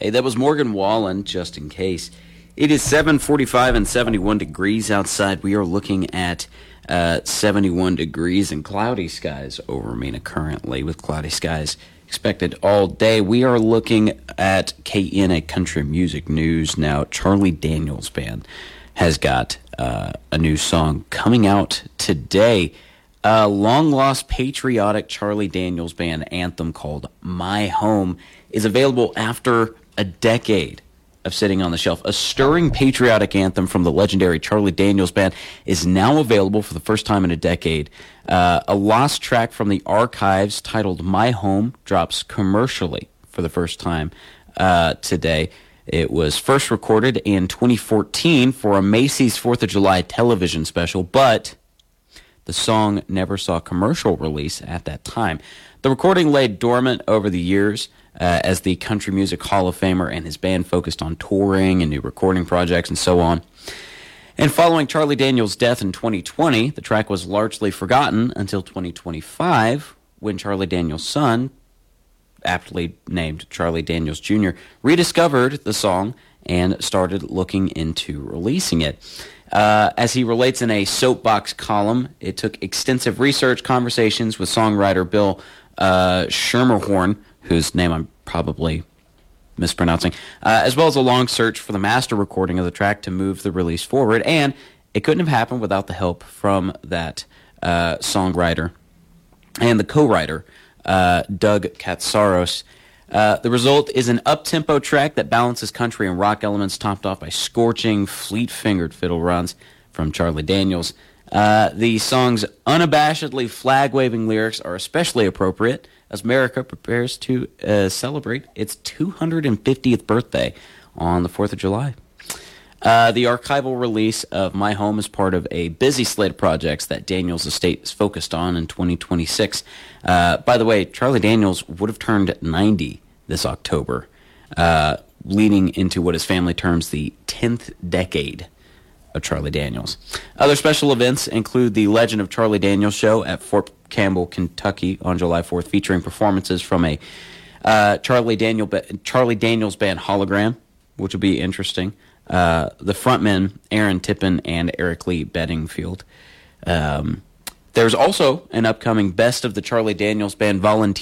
Hey, that was Morgan Wallen, just in case. It is 7:45 and 71 degrees outside. We are looking at 71 degrees and cloudy skies over Mena currently, with cloudy skies expected all day. We are looking at KNA Country Music News now. Charlie Daniels Band has got a new song coming out today. A long-lost patriotic Charlie Daniels Band anthem called My Home is available after a decade of sitting on the shelf. A stirring patriotic anthem from the legendary Charlie Daniels Band is now available for the first time in a decade. A lost track from the archives titled My Home drops commercially for the first time today. It was first recorded in 2014 for a Macy's 4th of July television special, but the song never saw commercial release at that time. The recording lay dormant over the years as the Country Music Hall of Famer and his band focused on touring and new recording projects and so on. And following Charlie Daniels' death in 2020, the track was largely forgotten until 2025, when Charlie Daniels' son, aptly named Charlie Daniels Jr., rediscovered the song and started looking into releasing it. As he relates in a Soapbox column, it took extensive research, conversations with songwriter Bill Schermerhorn, whose name I'm probably mispronouncing, as well as a long search for the master recording of the track to move the release forward. And it couldn't have happened without the help from that songwriter and the co-writer, Doug Katsaros. The result is an up-tempo track that balances country and rock elements, topped off by scorching, fleet-fingered fiddle runs from Charlie Daniels. The song's unabashedly flag-waving lyrics are especially appropriate as America prepares to celebrate its 250th birthday on the 4th of July. The archival release of My Home is part of a busy slate of projects that Daniels' estate is focused on in 2026. By the way, Charlie Daniels would have turned 90 this October, leading into what his family terms the 10th decade of Charlie Daniels. Other special events include the Legend of Charlie Daniels show at Fort Campbell, Kentucky on July 4th, featuring performances from a Charlie Daniels Band hologram, which will be interesting. The frontmen, Aaron Tippin and Eric Lee Bedingfield. There's also an upcoming Best of the Charlie Daniels Band volunteer